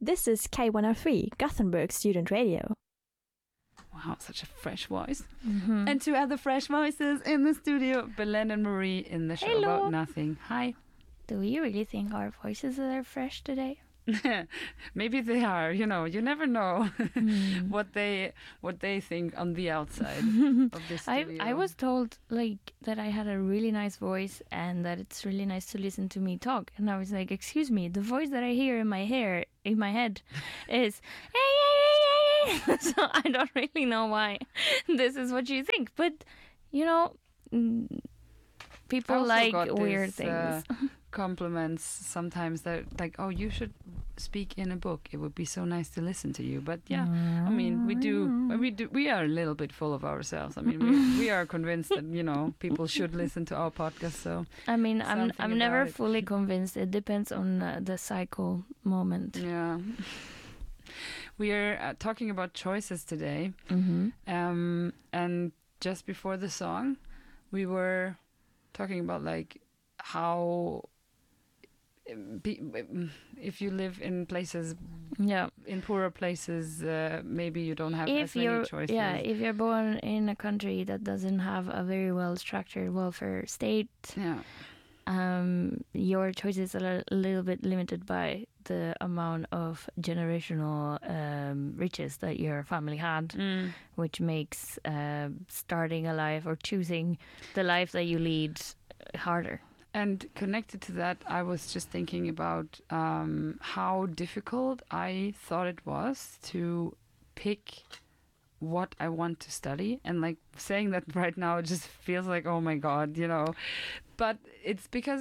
This is K103, Gothenburg Student Radio. Wow, such a fresh voice. Mm-hmm. And two other fresh voices in the studio, Belen and Marie in the show Hello. About Nothing. Hi. Do you really think our voices are fresh today? Maybe they are. You never know what they think on the outside of this studio. I was told that I had a really nice voice and that it's really nice to listen to me talk. And I was like, excuse me, the voice that I hear in my head is so I don't really know why this is what you think. But people like weird things. Compliments sometimes that oh, you should speak in a book, it would be so nice to listen to you. But yeah, I mean, we are a little bit full of ourselves. I mean, we are convinced that people should listen to our podcast. So I mean, I'm never fully convinced. It depends on the cycle moment. Yeah. We are talking about choices today. And just before the song we were talking about how if you live in places, in poorer places, maybe you don't have as many choices. Yeah, if you're born in a country that doesn't have a very well-structured welfare state, your choices are a little bit limited by the amount of generational riches that your family had, which makes starting a life or choosing the life that you lead harder. And connected to that, I was just thinking about how difficult I thought it was to pick what I want to study. And saying that right now, it just feels like, oh my God, But it's because,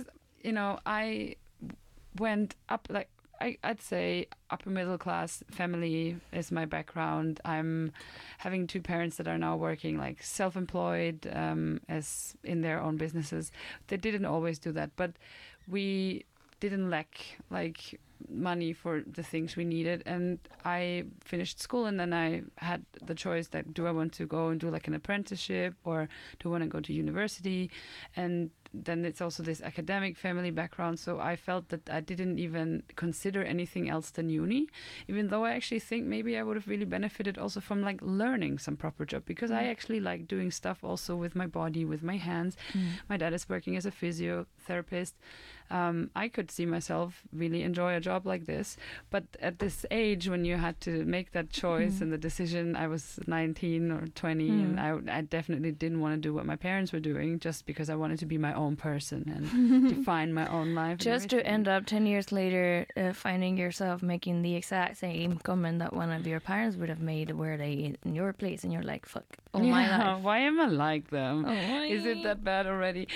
I went up, I'd say upper middle class family is my background. I'm having two parents that are now working self-employed as in their own businesses. They didn't always do that, but we didn't lack money for the things we needed. And I finished school, and then I had the choice that do I want to go and do an apprenticeship, or do I want to go to university? And then it's also this academic family background, so I felt that I didn't even consider anything else than uni, even though I actually think maybe I would have really benefited also from learning some proper job, because I actually like doing stuff also with my body, with my hands. My dad is working as a physiotherapist. I could see myself really enjoy a job like this, but at this age when you had to make that choice and the decision, I was 19 or 20 and I definitely didn't want to do what my parents were doing, just because I wanted to be my own person and define my own life. Just to end up 10 years later finding yourself making the exact same comment that one of your parents would have made were they in your place, and you're like, fuck, my life. Why am I like them? Is it that bad already?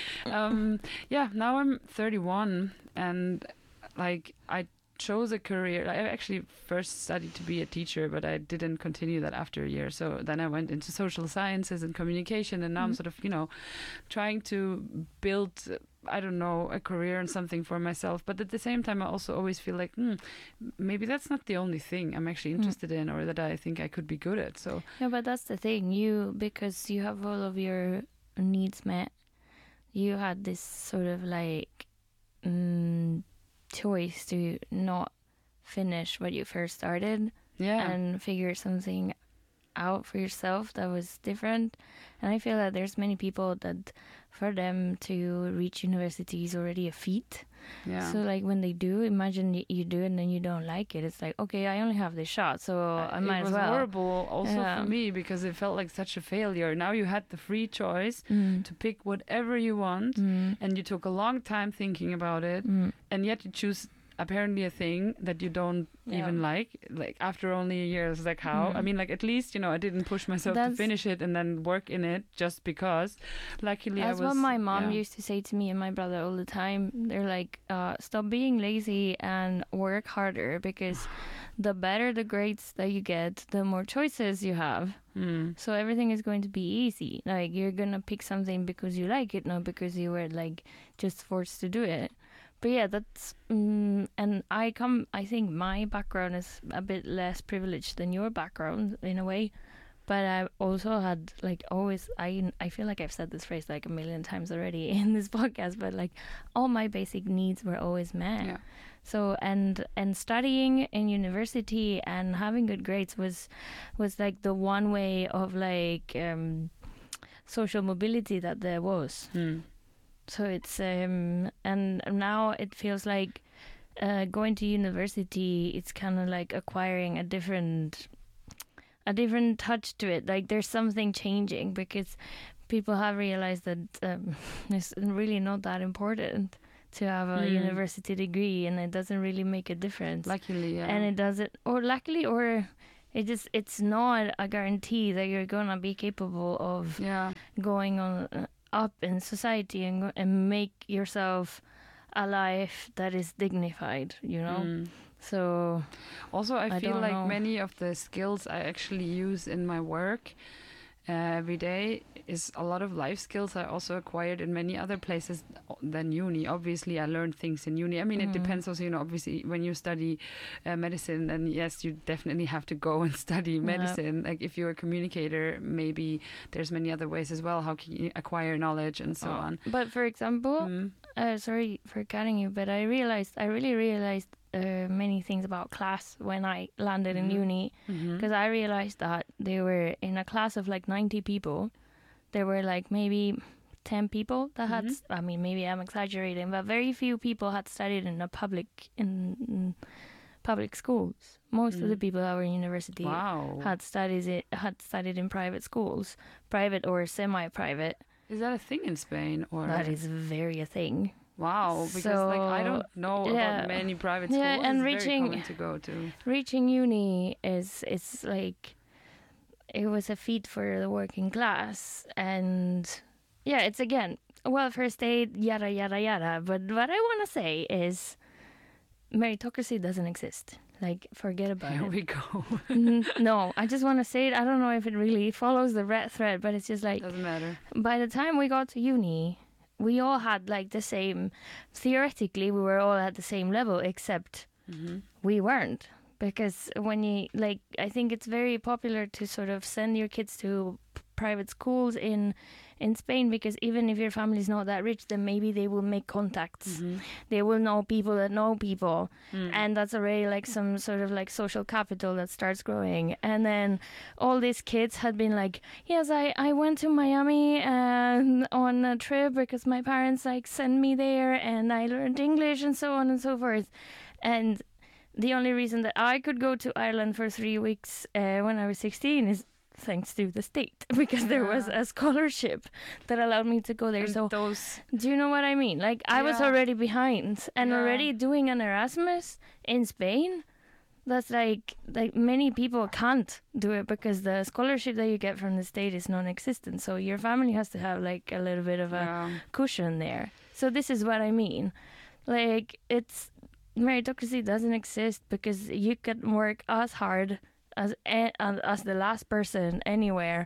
Now I'm 31 and I chose a career. I actually first studied to be a teacher, but I didn't continue that after a year. So then I went into social sciences and communication, and now I'm sort of, trying to build, a career and something for myself. But at the same time, I also always feel like, maybe that's not the only thing I'm actually interested in, or that I think I could be good at. So yeah, but that's the thing. Because you have all of your needs met, you had this sort of choice to not finish what you first started and figure something out for yourself that was different. And I feel that there's many people that for them to reach university is already a feat. So when they do, imagine you do it and then you don't like it. It's like, okay, I only have this shot, so I might as well. It was horrible also for me, because it felt like such a failure. Now you had the free choice to pick whatever you want, and you took a long time thinking about it, and yet you choose apparently a thing that you don't even like after only a year. It's like, how? I mean, at least, I didn't push myself to finish it and then work in it just because. Luckily, that's what my mom used to say to me and my brother all the time. They're like, stop being lazy and work harder, because the better the grades that you get, the more choices you have. So everything is going to be easy. You're gonna pick something because you like it, not because you were just forced to do it. But yeah, that's and I think my background is a bit less privileged than your background in a way, But I also had like always, I feel like I've said this phrase like a million times already in this podcast, but like all my basic needs were always met. Yeah. So and studying in university and having good grades was like the one way of like social mobility that there was. So it's and now it feels like going to university, it's kind of like acquiring a different touch to it. Like there's something changing because people have realized that it's really not that important to have a university degree, and it doesn't really make a difference. Luckily, yeah. And it doesn't, or luckily, or it's not a guarantee that you're gonna be capable of going on up in society and make yourself a life that is dignified, you know. So also I feel like know. many of the skills I actually use in my work every day is a lot of life skills I also acquired in many other places than uni. Obviously I learned things in uni. I mean, it depends also, you know, obviously when you study medicine, then yes, you definitely have to go and study medicine. Like if you're a communicator, maybe there's many other ways as well. How can you acquire knowledge and so on? But for example, sorry for cutting you, but I really realized many things about class when I landed in uni, because I realized that they were in a class of like 90 people. There were like maybe 10 people that had, I mean, maybe I'm exaggerating, but very few people had studied in in public schools. Most of the people that were in university had studied in private schools, private or semi-private. Is that a thing in Spain? Or that is very a thing. Wow, because like I don't know about many private schools. Yeah, and it's very common to go to. Reaching uni is like, it was a feat for the working class, and yeah, it's again welfare state, yada yada yada. But what I want to say is, meritocracy doesn't exist. Like, forget about Here it. we go. No, I just want to say it. I don't know if it really follows the red thread, but it's just like, doesn't matter. By the time we got to uni, we all had like the same, theoretically we were all at the same level, except we weren't. Because when you, like, I think it's very popular to sort of send your kids to private schools in Spain, because even if your family's not that rich, then maybe they will make contacts. They will know people that know people. And that's already like some sort of like social capital that starts growing. And then all these kids had been like, yes, I went to Miami on a trip because my parents like sent me there, and I learned English and so on and so forth. And the only reason that I could go to Ireland for 3 weeks when I was 16 is thanks to the state, because there was a scholarship that allowed me to go there. And so do you know what I mean? Like, I was already behind, and already doing an Erasmus in Spain, that's like many people can't do it because the scholarship that you get from the state is non-existent. So your family has to have like a little bit of a cushion there. So this is what I mean. Like, it's meritocracy doesn't exist because you can work as hard as the last person anywhere,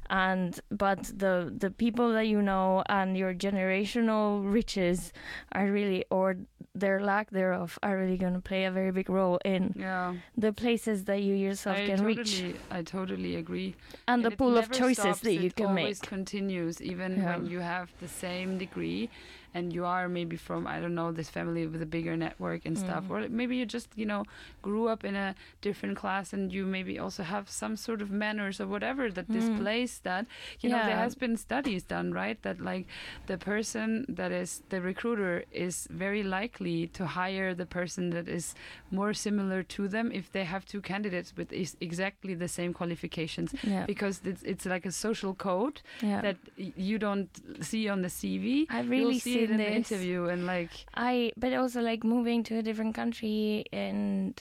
but the people that you know and your generational riches are really, or their lack thereof, are really going to play a very big role in the places that you yourself can reach. I totally agree. And the pool of choices that you can make. It always continues, even when you have the same degree and you are maybe from, I don't know, this family with a bigger network and stuff, or maybe you just, you know, grew up in a different class and you maybe also have some sort of manners or whatever that displays that, you know, there has been studies done, right? That like the person that is the recruiter is very likely to hire the person that is more similar to them if they have two candidates with exactly the same qualifications, because it's like a social code that you don't see on the CV. I really see in the interview, and like but also like moving to a different country, and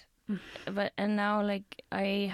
now like I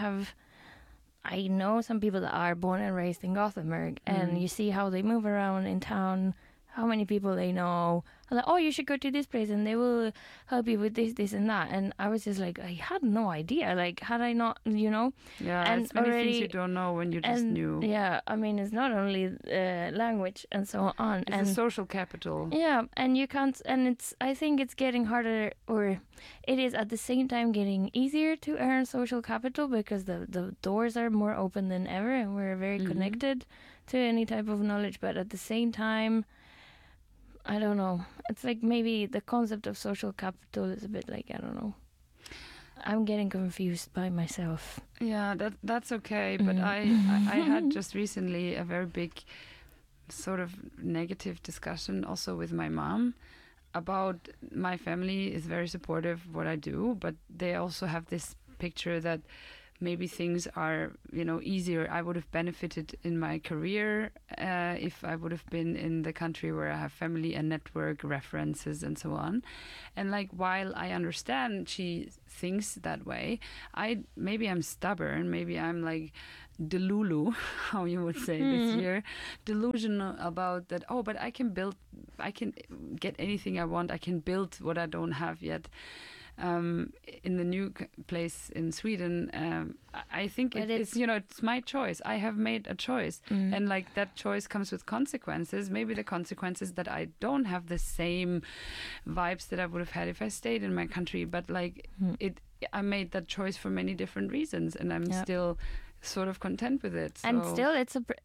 know some people that are born and raised in Gothenburg, and you see how they move around in town, how many people they know. Like, oh, you should go to this place and they will help you with this, this, and that. And I was just like, I had no idea. Like, had I not, Yeah, and it's many things already- you don't know when you just and knew. yeah, I mean, it's not only language and so on. It's and a social capital. yeah, and you can't, and I think it's getting harder, or it is at the same time getting easier to earn social capital because the doors are more open than ever and we're very Mhm. connected to any type of knowledge. But at the same time, I don't know. It's like maybe the concept of social capital is a bit like, I don't know. I'm getting confused by myself. Yeah, that's okay. But I had just recently a very big sort of negative discussion also with my mom about my family is very supportive of what I do, but they also have this picture that maybe things are, easier. I would have benefited in my career if I would have been in the country where I have family and network references and so on. And like, while I understand she thinks that way, maybe I'm stubborn, maybe I'm like delulu, how you would say this year, delusional about that. Oh, but I can get anything I want. I can build what I don't have yet. In the new place in Sweden, I think it's my choice. I have made a choice, and like that choice comes with consequences. Maybe the consequences that I don't have the same vibes that I would have had if I stayed in my country. But like I made that choice for many different reasons, and I'm still sort of content with it. And So- still,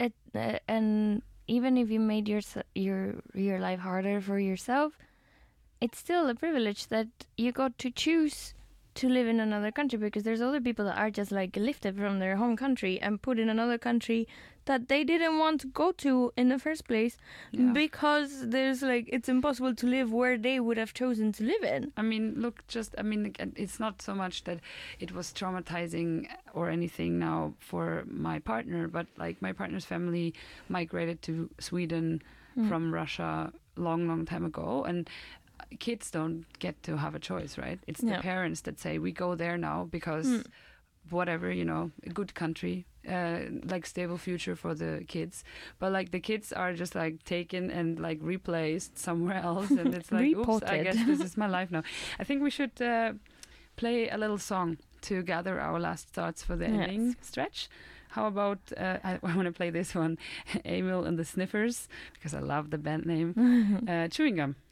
and even if you made your life harder for yourself, it's still a privilege that you got to choose to live in another country, because there's other people that are just like lifted from their home country and put in another country that they didn't want to go to in the first place because there's like it's impossible to live where they would have chosen to live in. I mean, look, it's not so much that it was traumatizing or anything now for my partner, but like my partner's family migrated to Sweden from Russia long time ago, and kids don't get to have a choice, right? It's the parents that say, we go there now because whatever, a good country, like stable future for the kids. But like the kids are just like taken and like replaced somewhere else. And it's like, oops, I guess this is my life now. I think we should play a little song to gather our last thoughts for the ending stretch. How about, I want to play this one, Emil and the Sniffers, because I love the band name, Chewing Gum.